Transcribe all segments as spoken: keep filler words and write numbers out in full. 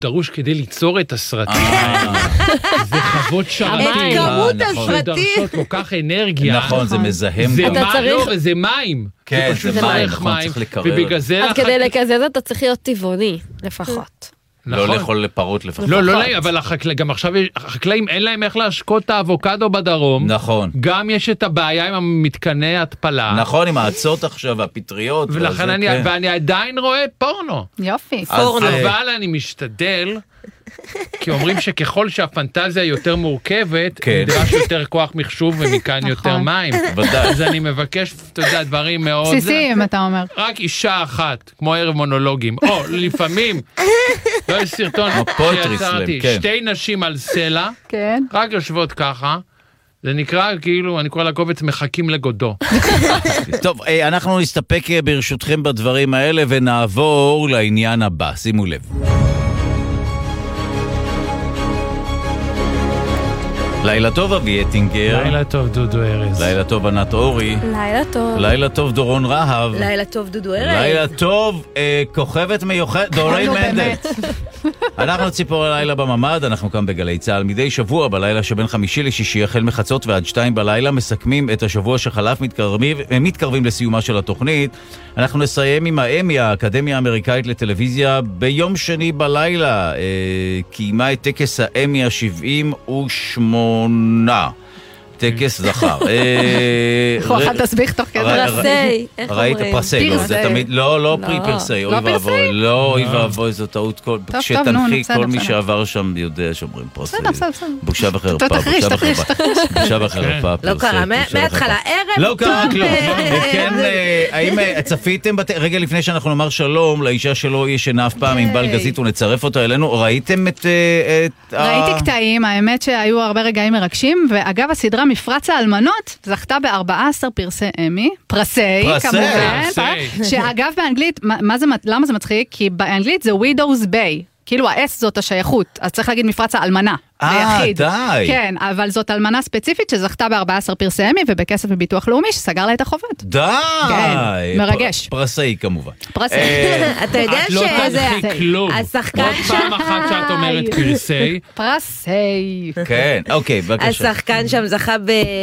דרוש כדי ליצור את הסרטים. זה חוות שרתים. כמות הסרטים. שדרשות כל כך אנרגיה. נכון, זה מזהם. זה לא, זה מים. כן, זה מים, נכון, צריך לקרר. אז כדי לקזז אתה צריך להיות טבעוני, לפחות. לא לאכול לפרות לפחות. לא, לא, לא, אבל גם עכשיו החקלאים אין להם איך להשקות את האבוקדו בדרום. נכון. גם יש את הבעיה עם המתקני התפלה. נכון, עם העצות עכשיו, הפטריות. ולכן אני, ואני עדיין רואה פורנו. יופי. פורנו. אבל אני משתדל, כי אומרים שככל שהפנטזיה יותר מורכבת, נדרש יותר כוח מחשוב ומכאן יותר מים. אז אני מבקש, אתה יודע, דברים מאוד... בסיסיים, אתה אומר. רק אישה אחת, כמו ערב מונולוגים. או, לפעמים, לא יש סרטון שיצרתי, שתי נשים על סלע, רק יושבות ככה, זה נקרא כאילו, אני קורא לקובץ מחכים לגודו. טוב, אנחנו נסתפק ברשותכם בדברים האלה, ונעבור לעניין הבא, שימו לב. לילה טוב אבי אטינגר. לילה טוב דודו ארז. לילה טוב ענת אורי. לילה טוב. לילה טוב דורון רהב. לילה טוב דודו ארז. לילה טוב אה, כוכבת מיוחדת דורין מנדט. אנחנו ציפור הלילה בממד, אנחנו כאן בגלי צהל מדי שבוע בלילה שבין חמישי לשישי החל מחצות ועד שתיים בלילה מסכמים את השבוע שחלף, מתקרבים, מתקרבים לסיומה של התוכנית. אנחנו נסיים עם האמי, האקדמיה האמריקאית לטלוויזיה, ביום שני בלילה אה, קיימה את טקס האמי ה-שבעים ושמונה. טקס זכר. אנחנו אכל תסביך תוך כדי. פרסי, איך אומרים? ראית פרסי, לא, זה תמיד, לא, לא פרי פרסי, אוי ואבוי, לא, אוי ואבוי, זו טעות, כשתנחי כל מי שעבר שם יודע שאומרים פרסי. בושה וחרפה, בושה וחרפה. בושה וחרפה, פרסי. לא קרה, מההתחלה, ערב לא קרה כלום. כן, האם צפיתם, רגע לפני שאנחנו נאמר שלום, לאישה שלו ישנה אף פעם עם בל גזית ונצרף אותה אלינו, ראיתם את... ראיתי קטעים, האמת שהיו הרבה רגעים מרגשים, ואגב הסדרה מפרץ האלמנות זכתה ב-ארבעה עשר פרסי אמי, פרסי, כמובן, שאגב באנגלית, מה זה, למה זה מצחיק? כי באנגלית זה Widow's Bay, כאילו ה-S זאת השייכות, אז צריך להגיד מפרץ האלמנה. אה, די. כן, אבל זאת אלמנה ספציפית שזכתה ב-ארבעה עשר פרסי אמי ובכסף בביטוח לאומי שסגר לה את החובות. די. כן, מרגש. פרסי כמובן. פרסי. אתה יודע את לא תנחי כלום. השחקן עוד פעם אחת שאת אומרת פרסי. פרסי. כן, אוקיי, בבקשה. השחקן שם זכה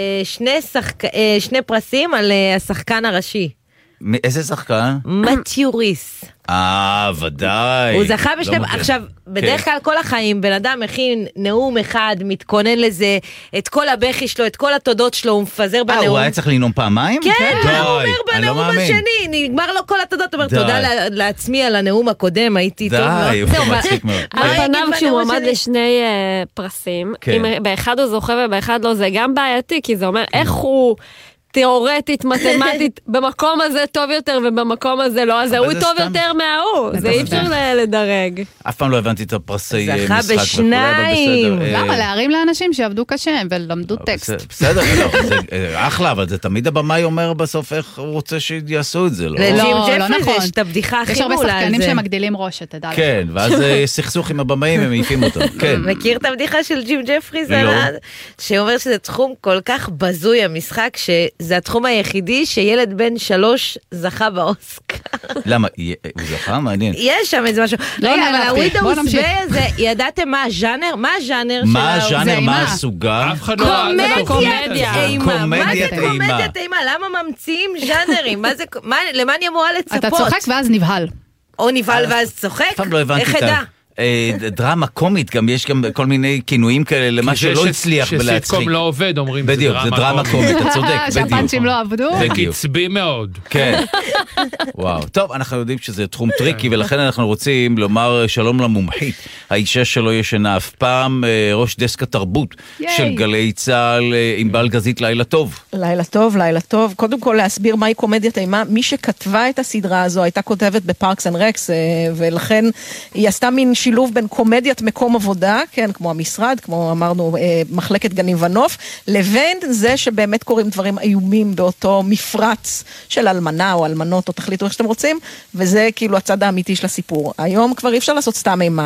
בשני פרסים על השחקן הראשי. איזה שחקן? מתיוריס. אה, ודאי. הוא זכה בשני... עכשיו, בדרך כלל כל החיים, בן אדם מכין נאום אחד, מתכונן לזה, את כל הבכי שלו, את כל התודות שלו, הוא מפזר בנאום. אה, הוא היה צריך לנאום פעמיים? כן, הוא אומר בנאום השני, נגמר לו כל התודות, הוא אומר, תודה לעצמי על הנאום הקודם, הייתי טוב מאוד. די, הוא מצחיק מאוד. על פניו כשהוא עמד לשני פרסים, באחד הוא זוכה ובאחד לא, זה גם בעייתי, כי זה אומר איך הוא... תיאורטית, מתמטית, במקום הזה טוב יותר ובמקום הזה לא, אז הוא טוב יותר מההוא, זה אי אפשר לדרג. אף פעם לא הבנתי את הפרסי משחק. זכה בשניים. למה? להרים לאנשים שעבדו קשה ולמדו טקסט. בסדר, זה אחלה, אבל זה תמיד הבמאי אומר בסוף איך הוא רוצה שיעשו את זה, לא? לג'ים ג'פריז יש את הבדיחה הכי מעולה על זה. יש הרבה שחקנים שמגדילים ראש, תדע לך. כן, ואז סכסוך עם הבמאים, הם מעיפים אותם. מכיר את הבדיחה של ג'ים ג'פריז? שאומר שזה תחום כל כך בזוי המשחק, זה התחום היחידי שילד בן שלוש זכה באוסקר. למה? הוא זכה? מעניין. יש שם איזה משהו. רגע, אבל הווידאוס הזה, ידעתם מה הז'אנר? מה הז'אנר של... מה הז'אנר? מה הסוגה? קומדיית אימה. מה זה קומדיית אימה? למה ממציאים ז'אנרים? למה אני אמורה לצפות? אתה צוחק ואז נבהל. או נבהל ואז צוחק? איך ידע? דרמה קומית, גם יש גם כל מיני כינויים כאלה למה שלא הצליח בלהצחיק. שסיטקום לא עובד, אומרים בדיוק, זה דרמה קומית, אתה צודק. שהפאנצ'ים לא עבדו. זה קצבי מאוד. כן. וואו. טוב, אנחנו יודעים שזה תחום טריקי, ולכן אנחנו רוצים לומר שלום למומחית. האישה שלו ישנה אף פעם, ראש דסק התרבות של גלי צהל, עם בעל גזית, לילה טוב. לילה טוב, לילה טוב. קודם כל להסביר מהי קומדיית אימה. מי שכתבה את הסדרה הזו הייתה כותבת בפארקס אנד רקס, ולכן היא עשתה מין שילוב בין קומדיית מקום עבודה, כן, כמו המשרד, כמו אמרנו, מחלקת גנים ונוף, לבין זה שבאמת קוראים דברים איומים באותו מפרץ של אלמנה או אלמנות, או תחליטו איך שאתם רוצים, וזה כאילו הצד האמיתי של הסיפור. היום כבר אי אפשר לעשות סתם אימה, את זה כבר ראינו.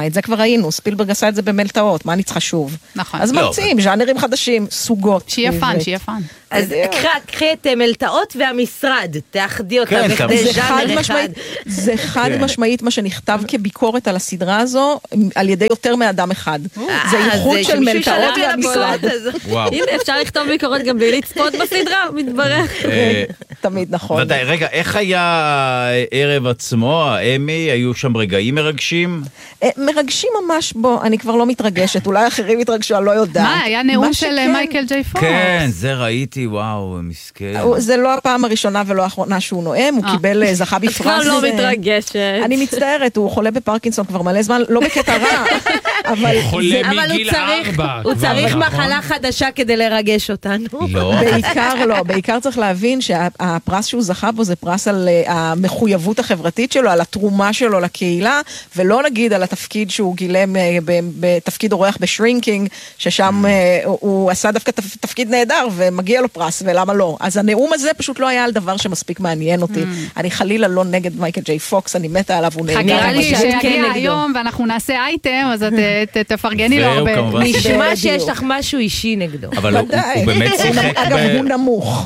ראינו, ספילברג עשה את זה במלטעות, מה אני צריכה שוב? נכון. אז ממציאים, ז'אנרים חדשים, סוגות. שיהיה פן, שיהיה פן. אז קחי את מלטעות והמשרד, תאחדי אותה בכדי ז'אנר אחד. זה חד משמעית מה שנכתב כביקורת על הסדרה הזו, על ידי יותר מאדם אחד. זה ייחוד של מלטעות והמשרד. הנה, אפשר לכתוב ביקורת גם בלי לצפות בסדרה, מתברך. תמיד נכון. ודאי, רגע, איך היה הערב עצמו, האמי, היו שם רגעים מרגשים? מרגשים ממש בו, אני כבר לא מתרגשת, אולי אחרים התרגשו, אני לא יודעת. מה, היה נאום של מייקל ג'יי פוקס. כן, זה ראיתי, וואו, מסכן. זה לא הפעם הראשונה ולא האחרונה שהוא נואם, הוא קיבל, זכה בפרס. את כבר לא מתרגשת. אני מצטערת, הוא חולה בפרקינסון כבר מלא זמן, לא בקטע רע, אבל... הוא חולה מגיל ארבע. הוא צריך מחלה חדשה כדי לרגש אותנו. בעיקר לא, בעיקר צריך להבין שהפרס שהוא זכה בו זה פרס על המחויבות החברתית שלו, על התרומה שלו לקהילה, ולא נגיד על התפקיד שהוא גילם בתפקיד אורח בשרינקינג, ששם הוא עשה דווקא תפקיד נהדר ומגיע לו פרס, ולמה לא? אז הנאום הזה פשוט לא היה על דבר שמספיק מעניין אותי. אני חלילה לא נגד מייקל ג'יי פוקס, אני מתה עליו, הוא נהדר. נראה לי שיגיע היום ואנחנו נעשה אייטם, אז תפרגני לו הרבה. נשמע שיש לך משהו אישי נגדו. אבל הוא באמת שיחק אגב, הוא נמוך.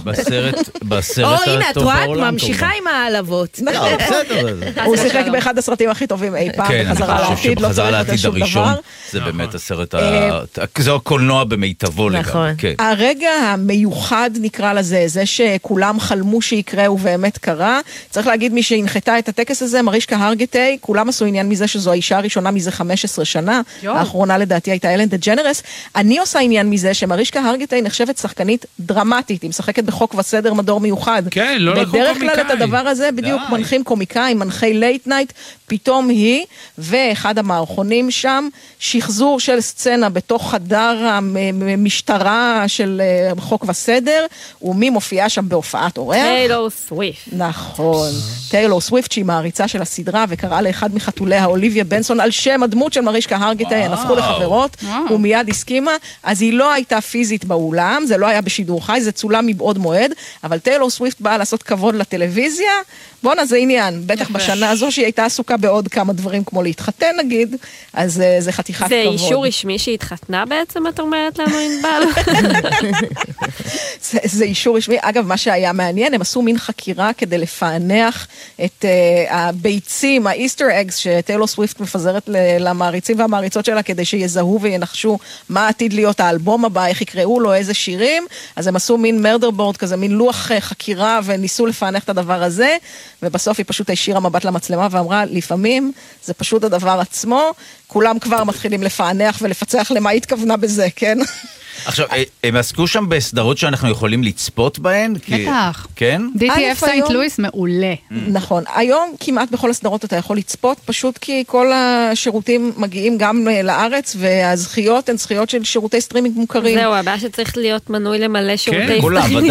בסרט או הנה, את רואה, את ממשיכה עם העלבות. הוא שיחק באחד הסרטים הכי טובים אי פעם, בחזרה לעתיד, לא צריך לתת שום דבר. זה באמת הסרט, זה הקולנוע במיטבו לגמרי. הרגע המיוחד נקרא לזה, זה שכולם חלמו שיקרה ובאמת קרה. צריך להגיד מי שהנחתה את הטקס הזה, מרישקה הרגטי, כולם עשו עניין מזה שזו האישה הראשונה מזה חמש עשרה שנה, האחרונה לדעתי הייתה אלן דג'נרס. אני עושה עניין מזה שמרישקה הרגטי נחשבת שחקנית דרמטית, היא משחקת בחוק וסדר מדור מיוחד. כן, לא לקחו קומיקאי. בדרך כלל את הדבר הזה בדיוק מנחים קומיקאים, מנחי לייט נייט, פתאום היא ואחד המערכונים שם, שחזור של סצנה בתוך חדר המשטרה של חוק וסדר, ומי מופיעה שם בהופעת אורח? טיילור סוויפט. נכון. טיילור סוויפט, שהיא מעריצה של הסדרה, וקראה לאחד מחתוליה, אוליביה בנסון, על שם הדמות של מרישקה הרגטי, הן הפכו לחברות, ומיד הסכימה, אז היא לא הייתה פיזית באולם, זה לא היה בשידור חי, זה צולם מבעוד מועד, אבל טיילור סוויפט באה לעשות כבוד לטלוויזיה, בוא'נה, זה עניין, בטח בשנה הזו שהיא הייתה עסוקה בעוד כמה דברים, כמו להתחתן נגיד, אז זה חתיכת כבוד. זה אישור רשמי שהיא התחתנה בעצם, את אומרת לנו אינבל? זה, זה אישור רשמי. אגב, מה שהיה מעניין, הם עשו מין חקירה כדי לפענח את uh, הביצים, האיסטר אגס, שטיילור סוויפט מפזרת למעריצים והמעריצות שלה, כדי שיזהו וינחשו מה עתיד להיות האלבום הבא, איך יקראו לו, איזה שירים. אז הם עשו מין מרדר בורד כזה, מין לוח חקירה, וניסו לפענח את הדבר הזה, ובסוף היא פשוט הישירה מבט למצלמה ואמרה, לפעמים זה פשוט הדבר עצמו, כולם כבר מתחילים לפענח ולפצח למה היא התכוונה בזה, כן? עכשיו, הם עסקו שם בסדרות שאנחנו יכולים לצפות בהן? בטח. כן? די טי אף סיינט לואיס מעולה. נכון. היום כמעט בכל הסדרות אתה יכול לצפות, פשוט כי כל השירותים מגיעים גם לארץ, והזכיות הן זכיות של שירותי סטרימינג מוכרים. זהו, הבעיה שצריך להיות מנוי למלא שירותי סטרימינג.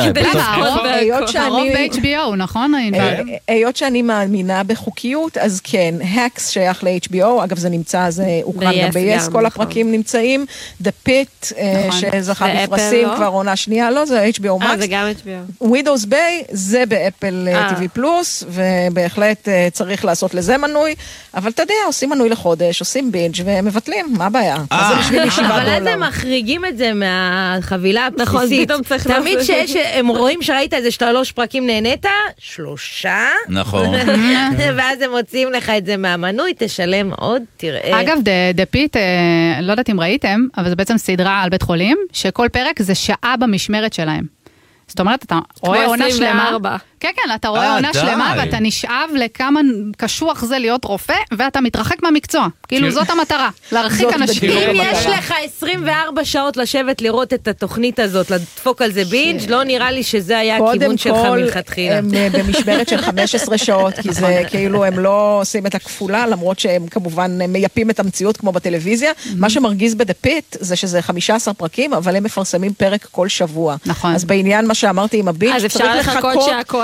הרוב ב-אייץ' בי או, נכון? היות שאני מאמינה בחוקיות, אז כן, הקס שייך ל-אייץ' בי או, אגב זה נמצא, זה הוקרן גם ב-יס, כל הפרקים נמצאים, The Pit, זכה בפרסים, כבר עונה שנייה, לא, זה אייץ' בי או Max. אה, זה גם אייץ' בי או. Widow's Bay, זה באפל טי וי פלוס, ובהחלט צריך לעשות לזה מנוי, אבל אתה יודע, עושים מנוי לחודש, עושים בינג' ומבטלים, מה הבעיה? אז זה בשביל שבעה דולר. אבל אז הם מחריגים את זה מהחבילה הבסיסית. תמיד שהם רואים שראית איזה שלוש פרקים נהנית, שלושה. נכון. ואז הם מוציאים לך את זה מהמנוי, תשלם עוד, תראה. אגב, The Pit, לא יודעת אם ראיתם, אבל זה בעצם סדרה על בית חולים, שכל פרק זה שעה במשמרת שלהם. זאת אומרת, אתה רואה עונה שלמה. כן, כן, אתה רואה עונה שלמה, ואתה נשאב לכמה קשוח זה להיות רופא, ואתה מתרחק מהמקצוע. כאילו, זאת המטרה, להרחיק אנשים. אם יש לך עשרים וארבע שעות לשבת לראות את התוכנית הזאת, לדפוק על זה בינג', לא נראה לי שזה היה הכיוון שלך מלכתחילה. קודם כל, הם במשמרת של חמש עשרה שעות, כי זה כאילו, הם לא עושים את הכפולה, למרות שהם כמובן מייפים את המציאות כמו בטלוויזיה. מה שמרגיז ב-The Pit, זה שזה חמישה עשר פרקים, אבל הם מפרסמים פרק כל שבוע. נכון. אז בעניין מה שאמרתי עם הבינג', אז אפשר לחכות שהכל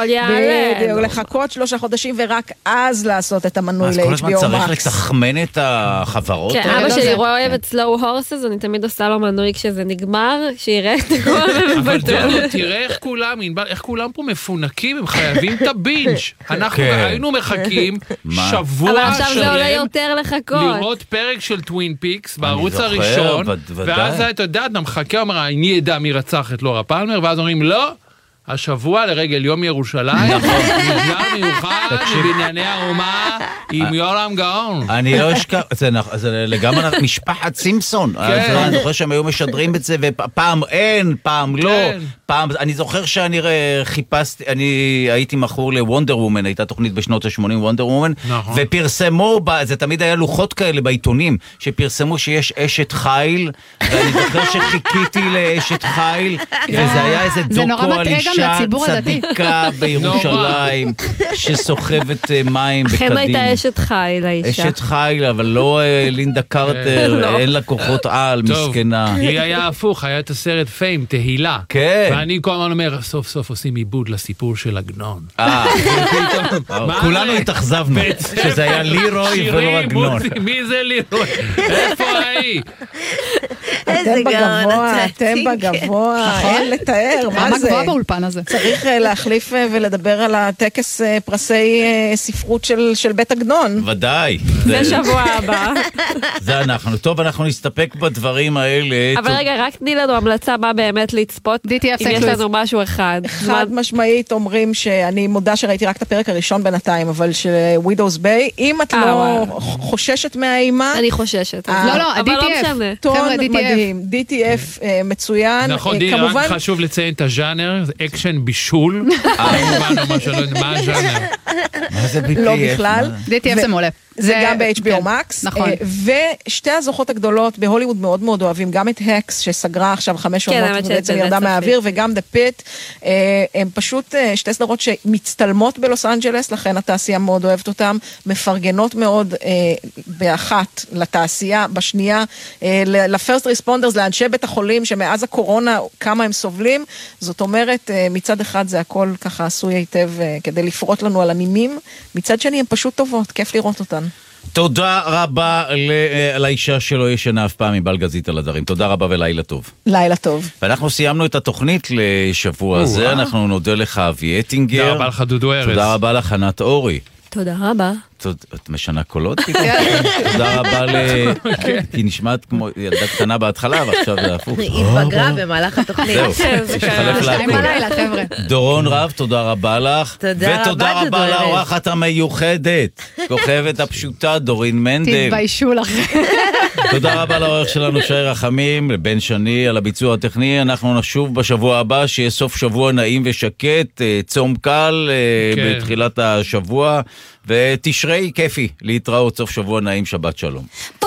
יעלה. בדיוק, לחכות שלושה חודשים ורק אז לעשות את המנוי ל-אייץ' בי או אז כל הזמן Max. צריך לתחמן את החברות. כן, אבא שלי רואה אוהב את סלואו הורסס, אני תמיד עושה לו מנוי כשזה נגמר, שיראה את הכל. אבל תראה איך כולם, איך כולם פה מפונקים, הם חייבים את הבינג'. אנחנו היינו מחכים שבוע אבל עכשיו זה עולה יותר לחכות. לראות פרק של טווין פיקס בערוץ הראשון, ואז אתה יודע, אתה מחכה, אומר, אני אדע מי רצח את לורה פלמר, ואז אומרים, לא, השבוע לרגל יום ירושלים, מגזר מיוחד בבנייני האומה עם יורם גאון. אני לא אשכח, זה לגמרי משפחת סימפסון. אני זוכר שהם היו משדרים את זה, ופעם אין, פעם לא. אני זוכר שאני חיפשתי, אני הייתי מכור לוונדר וומן, הייתה תוכנית בשנות ה-שמונים וונדר וומן, ופרסמו, זה תמיד היה לוחות כאלה בעיתונים, שפרסמו שיש אשת חיל, ואני זוכר שחיכיתי לאשת חיל, וזה היה איזה דוקו על אישה צדיקה בירושלים, שסוחבת מים בקדים. לכן הייתה אשת חיל, האישה. אשת חיל, אבל לא לינדה קרטר, אין לה כוחות על, מסכנה. לי היה הפוך, היה את הסרט פיים, תהילה. כן. ואני כל הזמן אומר, סוף סוף עושים עיבוד לסיפור של עגנון. אה, כולנו התאכזבנו, שזה היה לירוי ולא עגנון. מי זה לירוי? איפה ההיא? אתם בגבוה, אתם בגבוה, אין לתאר, מה זה? גבוה באולפן הזה. צריך להחליף ולדבר על הטקס פרסי ספרות של בית עגנון. ודאי. זה שבוע הבא. זה אנחנו. טוב, אנחנו נסתפק בדברים האלה. אבל רגע, רק תני לנו המלצה מה באמת לצפות, אם יש לנו משהו אחד. חד משמעית אומרים שאני מודה שראיתי רק את הפרק הראשון בינתיים, אבל של ווידוס ביי, אם את לא חוששת מהאימה... אני חוששת. לא, לא, די טי אף. טון מדהים, די טי אף מצוין. נכון, רק חשוב לציין את הז'אנר, זה אקשן בישול. מה הז'אנר? מה זה בי טי אף? לא בכלל. די טי אף זה מעולה. זה גם ב-אייץ' בי או Max. נכון. ושתי הזוכות הגדולות בהוליווד מאוד מאוד אוהבים, גם את הקס שסגרה עכשיו חמש עונות ובעצם ירדה מהאוויר, וגם The Pit. הם פשוט שתי סדרות שמצטלמות בלוס אנג'לס, לכן התעשייה מאוד אוהבת אותם, מפרגנות מאוד באחת לתעשייה, בשנייה לפרסט ריספונדרס, לאנשי בית החולים שמאז הקורונה כמה הם סובלים. זאת אומרת, מצד אחד זה הכל ככה עשוי היטב כדי לפרוט לנו על הנימים, מצד שני הם פשוט טובות, כיף לראות אותן. תודה רבה לאישה שלא ישנה אף פעם מבלגזית על הדרים. תודה רבה ולילה טוב. לילה טוב. ואנחנו סיימנו את התוכנית לשבוע הזה. אנחנו נודה לך אבי אטינגר. תודה רבה לך דודו ארז. תודה רבה לך ענת אורי. תודה רבה. את משנה קולות? תודה רבה ל... כי נשמעת כמו ילדה קטנה בהתחלה, ועכשיו זה הפוך. היא התבגרה במהלך התוכנית. זהו, שחלף להכל. דורון רב, תודה רבה לך. ותודה רבה לאורחת המיוחדת, כוכבת הפשוטה, דורין מנדל. תתביישו לכם. תודה רבה לעורך שלנו שי רחמים, לבן שני על הביצוע הטכני. אנחנו נשוב בשבוע הבא, שיהיה סוף שבוע נעים ושקט, צום קל בתחילת השבוע, ותשרי כיפי להתראות, סוף שבוע נעים, שבת שלום.